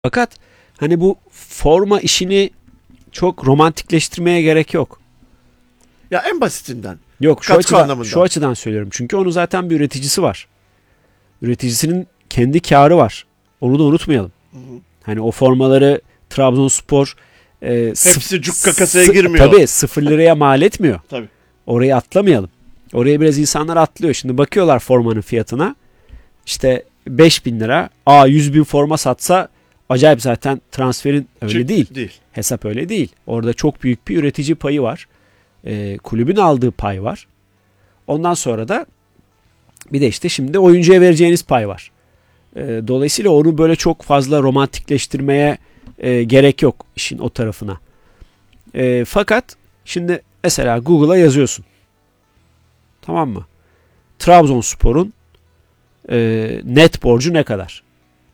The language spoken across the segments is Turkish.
Fakat hani bu forma işini çok romantikleştirmeye gerek yok. Ya en basitinden. Yok Katkı anlamında. şu açıdan söylüyorum. Çünkü onun zaten bir üreticisi var. Üreticisinin kendi karı var. Onu da unutmayalım. Hı hı. Hani o formaları Trabzonspor Hepsi cukka kasaya girmiyor. Tabii 0 liraya mal etmiyor. Tabii. Orayı atlamayalım. Oraya biraz insanlar atlıyor. Şimdi bakıyorlar formanın fiyatına. İşte 5.000 lira. 100 bin forma satsa acayip, zaten transferin öyle değil. Hesap öyle değil. Orada çok büyük bir üretici payı var. Kulübün aldığı pay var. Ondan sonra da bir de işte şimdi oyuncuya vereceğiniz pay var. Dolayısıyla onu böyle çok fazla romantikleştirmeye gerek yok işin o tarafına. Fakat şimdi mesela Google'a yazıyorsun. Tamam mı? Trabzonspor'un net borcu ne kadar?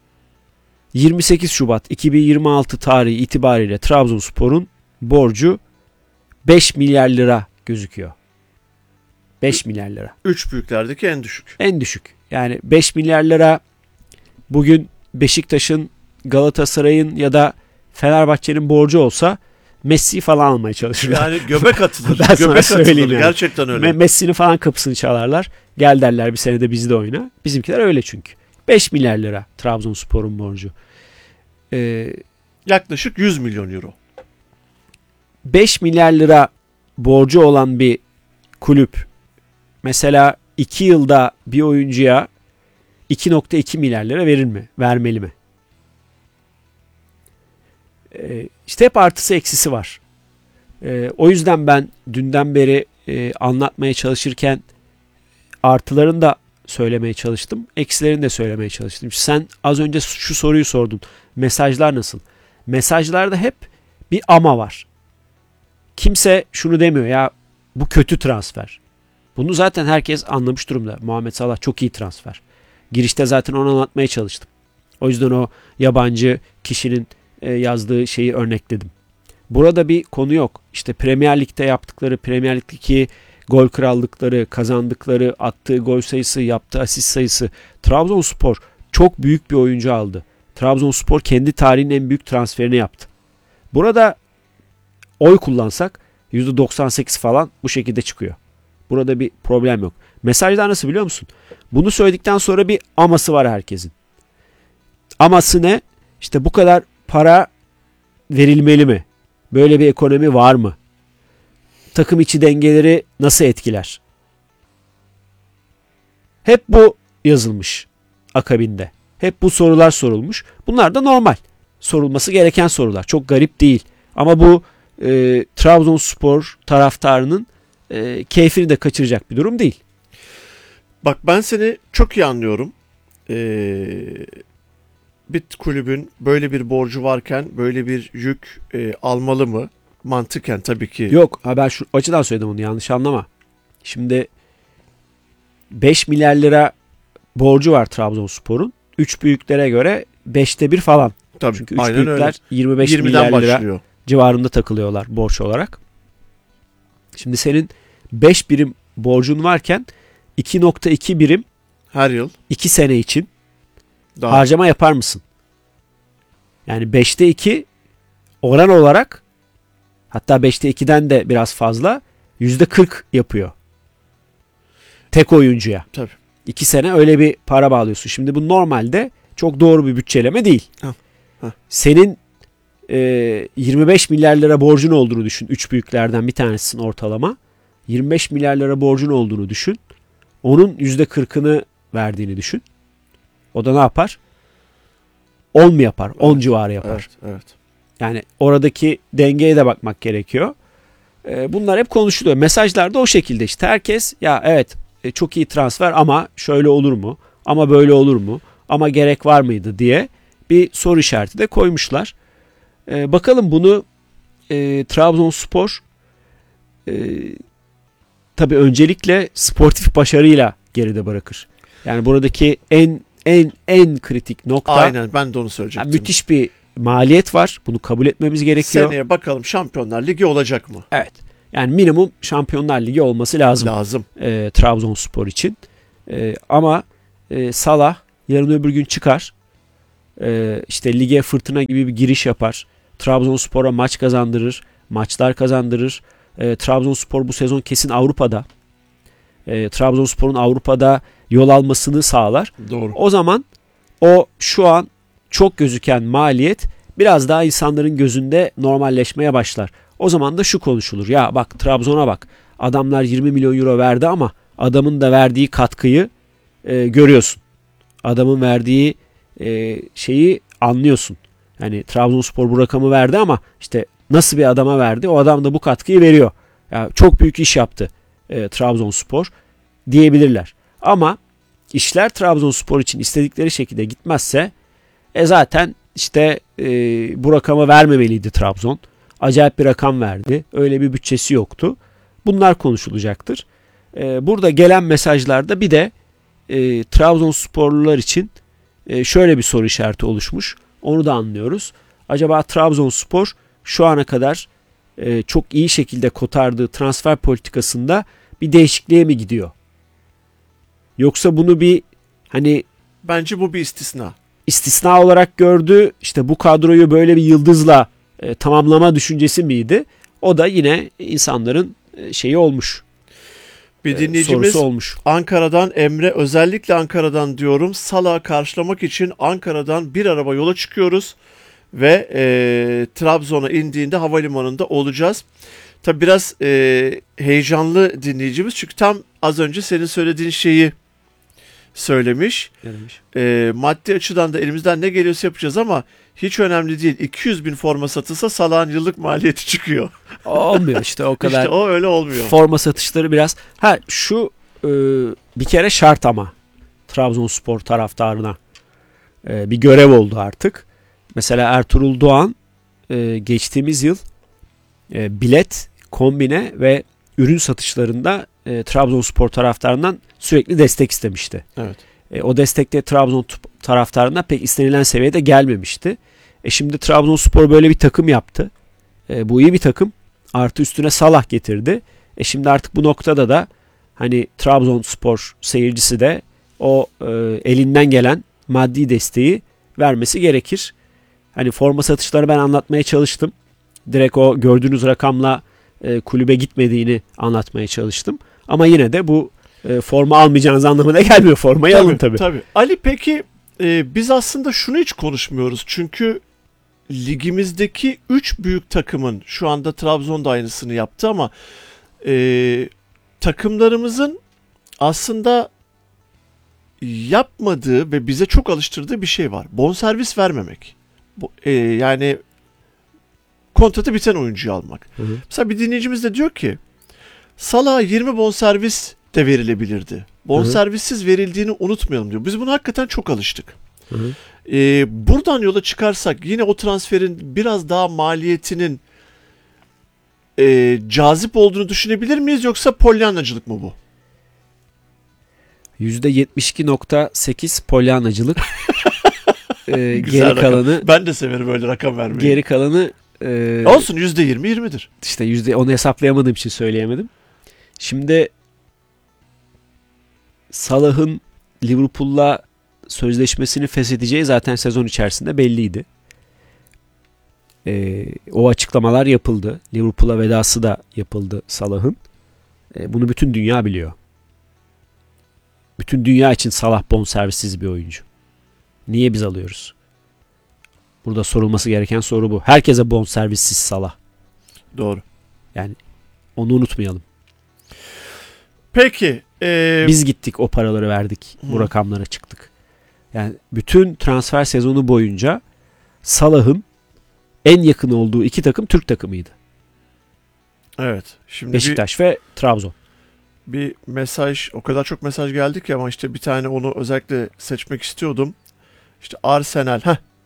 28 Şubat 2026 tarihi itibariyle Trabzonspor'un borcu 5 milyar lira gözüküyor. 5 milyar lira. 3 büyüklerdeki en düşük. En düşük. Yani 5 milyar lira bugün Beşiktaş'ın, Galatasaray'ın ya da Fenerbahçe'nin borcu olsa Messi'yi falan almaya çalışırlar. Yani göbek atılır. Ben sana Göbek söyleyeyim atılır. yani. Gerçekten öyle. Messi'nin falan kapısını çalarlar. Gel derler, bir senede bizde oyna. Bizimkiler öyle çünkü. 5 milyar lira Trabzonspor'un borcu. Yaklaşık 100 milyon euro. 5 milyar lira borcu olan bir kulüp mesela 2 yılda bir oyuncuya 2.2 milyar lira verir mi? Vermeli mi? İşte hep artısı eksisi var. O yüzden ben dünden beri anlatmaya çalışırken artılarını da söylemeye çalıştım. Eksilerini de söylemeye çalıştım. Sen az önce şu soruyu sordun. Mesajlar nasıl? Mesajlarda hep bir ama var. Kimse şunu demiyor ya, bu kötü transfer. Bunu zaten herkes anlamış durumda. Muhammed Salah çok iyi transfer. Girişte zaten onu anlatmaya çalıştım. O yüzden o yabancı kişinin yazdığı şeyi örnekledim. Burada bir konu yok. İşte Premier Lig'de yaptıkları, Premier Lig'deki gol krallıkları, kazandıkları, attığı gol sayısı, yaptığı asist sayısı. Trabzonspor çok büyük bir oyuncu aldı. Trabzonspor kendi tarihinin en büyük transferini yaptı. Burada oy kullansak %98 falan bu şekilde çıkıyor. Burada bir problem yok. Mesajlar nasıl biliyor musun? Bunu söyledikten sonra bir aması var herkesin. Aması ne? İşte bu kadar para verilmeli mi? Böyle bir ekonomi var mı? Takım içi dengeleri nasıl etkiler? Hep bu yazılmış akabinde. Hep bu sorular sorulmuş. Bunlar da normal. Sorulması gereken sorular. Çok garip değil. Ama bu Trabzonspor taraftarının keyfini de kaçıracak bir durum değil. Bak ben seni çok iyi anlıyorum. Bir kulübün böyle bir borcu varken böyle bir yük almalı mı? Mantıken tabii ki. Yok, ben şu açıdan söyledim onu, yanlış anlama. Şimdi 5 milyar lira borcu var Trabzonspor'un. 3 büyüklere göre 5'te 1 falan. Tabii, çünkü 3 büyükler öyle. 25 milyar lira civarında takılıyorlar borç olarak. Şimdi senin 5 birim borcun varken 2.2 birim her yıl 2 sene için harcama yapar mısın? Yani 5'te 2 oran olarak, hatta 5'te 2'den de biraz fazla, %40 yapıyor. Tek oyuncuya. Tabii. 2 sene öyle bir para bağlıyorsun. Şimdi bu normalde çok doğru bir bütçeleme değil. Senin 25 milyar lira borcun olduğunu düşün. 3 büyüklerden bir tanesisin ortalama. 25 milyar lira borcun olduğunu düşün. Onun %40'ını verdiğini düşün. O da ne yapar? 10 mu yapar? 10 civarı yapar. Evet. Yani oradaki dengeye de bakmak gerekiyor. Bunlar hep konuşuluyor. Mesajlarda o şekilde işte. Herkes ya evet çok iyi transfer ama şöyle olur mu? Ama böyle olur mu? Ama gerek var mıydı diye bir soru işareti de koymuşlar. Bakalım bunu Trabzonspor tabii öncelikle sportif başarıyla geride bırakır. Yani buradaki en kritik nokta. Aynen, ben de onu söyleyecektim. Yani müthiş bir maliyet var. Bunu kabul etmemiz gerekiyor. Seneye bakalım Şampiyonlar Ligi olacak mı? Evet. Yani minimum Şampiyonlar Ligi olması lazım. Trabzonspor için. Ama Salah yarın öbür gün çıkar. işte lige fırtına gibi bir giriş yapar. Trabzonspor'a maç kazandırır. Maçlar kazandırır. Trabzonspor bu sezon kesin Avrupa'da. Trabzonspor'un Avrupa'da yol almasını sağlar. Doğru. O zaman o şu an çok gözüken maliyet biraz daha insanların gözünde normalleşmeye başlar. O zaman da şu konuşulur. Ya bak Trabzon'a bak. Adamlar 20 milyon euro verdi ama adamın da verdiği katkıyı görüyorsun. Adamın verdiği şeyi anlıyorsun. Yani Trabzonspor bu rakamı verdi ama işte nasıl bir adama verdi? O adam da bu katkıyı veriyor. Yani çok büyük iş yaptı Trabzonspor diyebilirler. Ama işler Trabzonspor için istedikleri şekilde gitmezse zaten işte bu rakamı vermemeliydi Trabzon. Acayip bir rakam verdi. Öyle bir bütçesi yoktu. Bunlar konuşulacaktır. Burada gelen mesajlarda bir de Trabzonsporlular için şöyle bir soru işareti oluşmuş. Onu da anlıyoruz. Acaba Trabzonspor şu ana kadar çok iyi şekilde kotardığı transfer politikasında bir değişikliğe mi gidiyor? Yoksa bunu bir hani Bence bu bir istisna. istisna olarak gördü. İşte bu kadroyu böyle bir yıldızla tamamlama düşüncesi miydi? O da yine insanların şeyi olmuş. Bir dinleyicimiz Sorusu olmuş. Ankara'dan Emre, özellikle Ankara'dan diyorum, Salah'ı karşılamak için Ankara'dan bir araba yola çıkıyoruz ve Trabzon'a indiğinde havalimanında olacağız. Tabi biraz heyecanlı dinleyicimiz çünkü tam az önce senin söylediğin şeyi söylemiş. Maddi açıdan da elimizden ne geliyorsa yapacağız ama hiç önemli değil. 200 bin forma satılsa Salah'ın yıllık maliyeti çıkıyor. Olmuyor işte o kadar. İşte o öyle olmuyor. Forma satışları biraz. Şu bir kere şart ama Trabzonspor taraftarına bir görev oldu artık. Mesela Ertuğrul Doğan geçtiğimiz yıl bilet, kombine ve ürün satışlarında Trabzonspor taraftarından sürekli destek istemişti. Evet. O destek de Trabzon taraftarına pek istenilen seviyede gelmemişti. Şimdi Trabzonspor böyle bir takım yaptı. Bu iyi bir takım. Artı üstüne Salah getirdi. Şimdi artık bu noktada da hani Trabzonspor seyircisi de o elinden gelen maddi desteği vermesi gerekir. Hani forma satışları ben anlatmaya çalıştım. Direkt o gördüğünüz rakamla kulübe gitmediğini anlatmaya çalıştım. Ama yine de bu forma almayacağınız anlamına gelmiyor. Formayı alın tabii. Tabii. Ali peki biz aslında şunu hiç konuşmuyoruz. Çünkü ligimizdeki 3 büyük takımın, şu anda Trabzon da aynısını yaptı ama takımlarımızın aslında yapmadığı ve bize çok alıştırdığı bir şey var. Bonservis vermemek. Yani kontratı biten oyuncuyu almak. Hı hı. Mesela bir dinleyicimiz de diyor ki Salah'a 20 bonservis de verilebilirdi. Bonservissiz verildiğini unutmayalım diyor. Biz buna hakikaten çok alıştık. Hı hı. Buradan yola çıkarsak yine o transferin biraz daha maliyetinin cazip olduğunu düşünebilir miyiz, yoksa polyanacılık mı bu? %72.8 polyanacılık. Güzel Geri rakam. kalanı Ben de severim öyle rakam vermeyi. geri kalanı Olsun, %20 20'dir. işte onu hesaplayamadığım için söyleyemedim. Şimdi Salah'ın Liverpool'la sözleşmesini feshedeceği zaten sezon içerisinde belliydi. O açıklamalar yapıldı. Liverpool'a vedası da yapıldı Salah'ın. Bunu bütün dünya biliyor. Bütün dünya için Salah bonservissiz bir oyuncu. Niye biz alıyoruz? Burada sorulması gereken soru bu. Herkese bonservissiz Salah. Doğru. Yani onu unutmayalım. Peki. Biz gittik, o paraları verdik. Bu rakamlara çıktık. Yani bütün transfer sezonu boyunca Salah'ın en yakın olduğu iki takım Türk takımıydı. Evet. Şimdi Beşiktaş ve Trabzon. bir mesaj, o kadar çok mesaj geldi ki ama işte bir tane onu özellikle seçmek istiyordum. İşte Arsenal.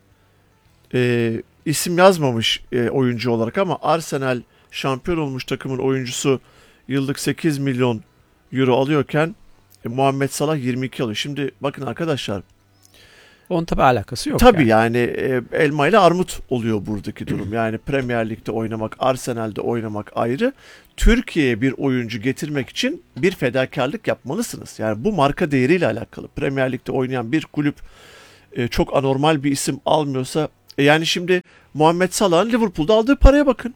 İsim yazmamış oyuncu olarak ama Arsenal şampiyon olmuş takımın oyuncusu yıllık 8 milyon euro alıyorken Muhammed Salah 22 alıyor. Şimdi bakın arkadaşlar. Onun tabii alakası yok. Tabii yani elma ile armut oluyor buradaki durum. Yani Premier Lig'de oynamak, Arsenal'de oynamak ayrı. Türkiye'ye bir oyuncu getirmek için bir fedakarlık yapmalısınız. Yani bu marka değeriyle alakalı. Premier Lig'de oynayan bir kulüp çok anormal bir isim almıyorsa yani şimdi Muhammed Salah'ın Liverpool'da aldığı paraya bakın.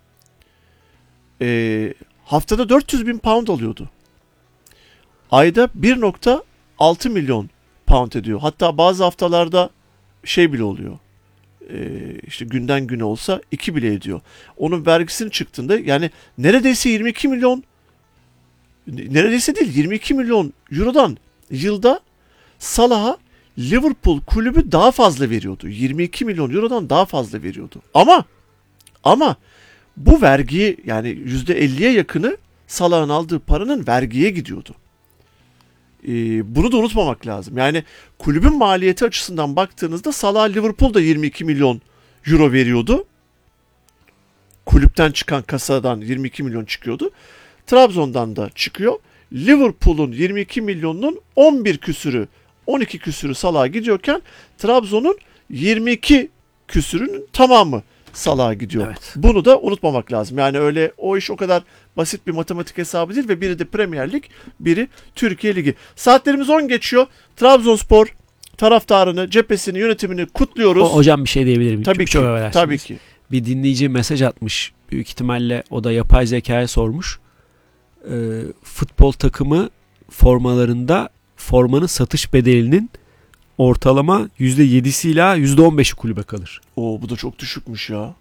Haftada 400 bin pound alıyordu. Ayda 1,6 milyon pound ediyor. Hatta bazı haftalarda şey bile oluyor. İşte günden güne olsa 2 bile ediyor. Onun vergisinin çıktığında yani neredeyse 22 milyon, neredeyse değil 22 milyon eurodan yılda Salah'a Liverpool kulübü daha fazla veriyordu. 22 milyon eurodan daha fazla veriyordu. Ama bu vergiyi yani %50'ye yakını Salah'ın aldığı paranın vergiye gidiyordu. Bunu da unutmamak lazım. Yani kulübün maliyeti açısından baktığınızda Salah Liverpool'da 22 milyon euro veriyordu. Kulüpten çıkan kasadan 22 milyon çıkıyordu. Trabzon'dan da çıkıyor. Liverpool'un 22 milyonunun 11 küsürü, 12 küsürü Salah'a gidiyorken Trabzon'un 22 küsürünün tamamı Salah'a gidiyor. Evet. Bunu da unutmamak lazım. Yani öyle o iş o kadar basit bir matematik hesabı değil ve biri de Premier Lig, biri Türkiye Ligi. Saatlerimiz 10 geçiyor. Trabzonspor taraftarını, cephesini, yönetimini kutluyoruz. Hocam bir şey diyebilir miyim? Tabii ki. Çok affedersiniz. Tabii ki. Bir dinleyici mesaj atmış. Büyük ihtimalle o da yapay zekaya sormuş. Futbol takımı formalarında formanın satış bedelinin ortalama %7'siyle %15'i kulübe kalır. Oo, bu da çok düşükmüş ya.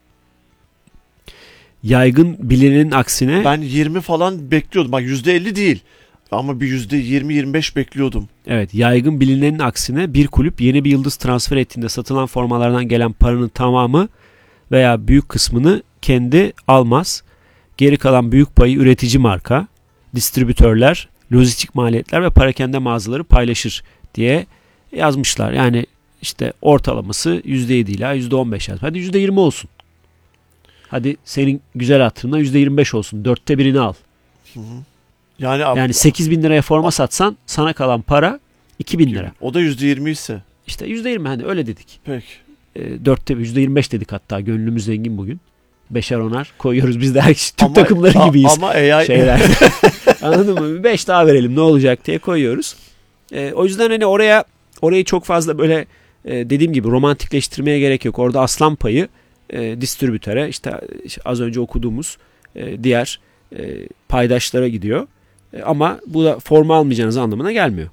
Yaygın bilinenin aksine Ben 20 falan bekliyordum. Bak %50 değil. Ama bir %20-25 bekliyordum. evet, yaygın bilinenin aksine bir kulüp yeni bir yıldız transfer ettiğinde satılan formalardan gelen paranın tamamı veya büyük kısmını kendi almaz. Geri kalan büyük payı üretici marka, distribütörler, lojistik maliyetler ve parakende mağazaları paylaşır diye yazmışlar. Yani işte ortalaması %7 ile %15 yaz. Hadi %20 olsun. Hadi senin güzel hatırına %25 olsun. 1/4'ini al. Hı hı. Yani 8 bin liraya forma satsan sana kalan para 2 bin lira. o da %20 ise. İşte %20 hani öyle dedik. Peki. %25 dedik hatta. Gönlümüz zengin bugün. 5'er 10'ar koyuyoruz biz de Türk Ama- takımları gibiyiz. Ama AI Şeyler. Anladın mı? 5 daha verelim ne olacak diye koyuyoruz. O yüzden hani orayı çok fazla böyle dediğim gibi romantikleştirmeye gerek yok. Orada aslan payı distribütöre işte az önce okuduğumuz diğer paydaşlara gidiyor. Ama bu da forma almayacağınız anlamına gelmiyor.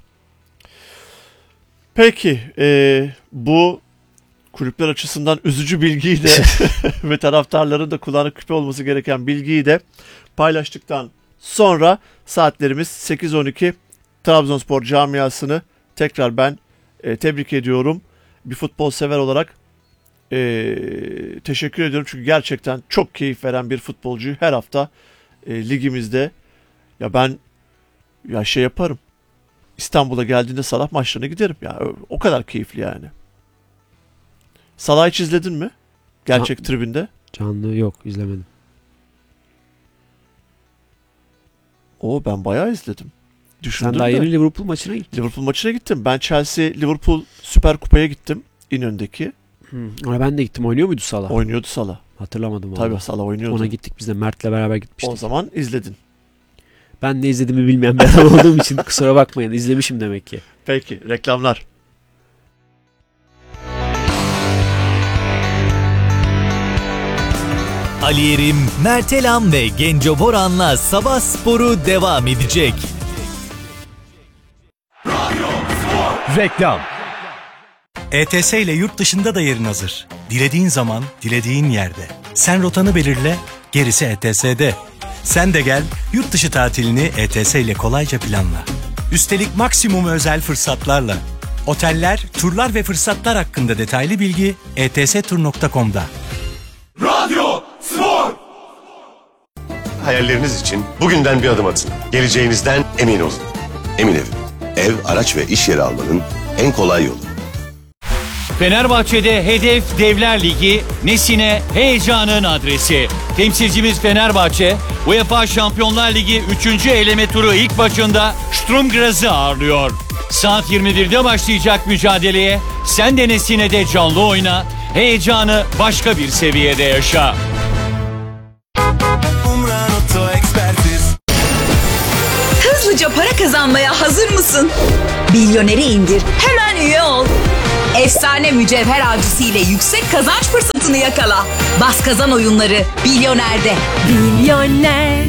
Peki bu kulüpler açısından üzücü bilgiyi de ve taraftarların da kulağına küpe olması gereken bilgiyi de paylaştıktan sonra saatlerimiz 8:12. Trabzonspor camiasını tekrar ben tebrik ediyorum. Bir futbol sever olarak teşekkür ediyorum. Çünkü gerçekten çok keyif veren bir futbolcuyu her hafta ligimizde ben şey yaparım. İstanbul'a geldiğinde Salah maçlarına giderim. Ya o kadar keyifli yani. Salah'ı hiç izledin mi? Gerçek tribünde. Canlı yok, izlemedim. Ben bayağı izledim. Düşündüm Sen daha de. yeni Liverpool maçına gittin. Liverpool maçına gittim. Ben Chelsea Liverpool Süper Kupa'ya gittim. İnönü'ndeki. Ona ben de gittim. Oynuyor muydu Salah? Oynuyordu Salah. Hatırlamadım. Tabii vallahi. Salah oynuyordu. Ona gittik biz de Mert'le beraber gitmiştik. O zaman izledin. Ben ne izlediğimi bilmeyen bir adam olduğum için kusura bakmayın. İzlemişim demek ki. Peki reklamlar. Ali Yerim, Mert Elam ve Genco Boran'la Sabah Sporu devam edecek. Reklam. ETS ile yurt dışında da yerin hazır. Dilediğin zaman, dilediğin yerde. Sen rotanı belirle, gerisi ETS'de. Sen de gel, yurt dışı tatilini ETS ile kolayca planla. Üstelik maksimum özel fırsatlarla. Oteller, turlar ve fırsatlar hakkında detaylı bilgi etstur.com'da. Hayalleriniz için bugünden bir adım atın. Geleceğinizden emin olun. Emin Ev, araç ve iş yeri almanın en kolay yolu. Fenerbahçe'de hedef Devler Ligi, Nesine heyecanın adresi. Temsilcimiz Fenerbahçe, UEFA Şampiyonlar Ligi 3. eleme turu ilk maçında Sturm Graz'ı ağırlıyor. Saat 21'de başlayacak mücadeleye sen de Nesine'de canlı oyna, heyecanı başka bir seviyede yaşa. Hızlıca para kazanmaya hazır mısın? Milyoneri indir, hemen üye ol. Efsane mücevher avcısı ile yüksek kazanç fırsatını yakala. Bas kazan oyunları Milyoner'de. Milyoner.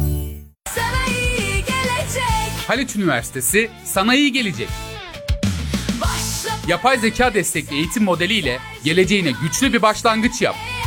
Haliç Üniversitesi Sana İyi Gelecek. Yapay zeka destekli eğitim modeliyle geleceğine güçlü bir başlangıç yap.